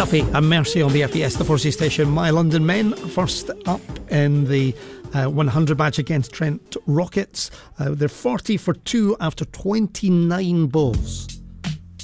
Duffy and Mercy on the RPS, the Forsey station. My London Men first up in the 100 match against Trent Rockets. They're 40 for 2 after 29 balls.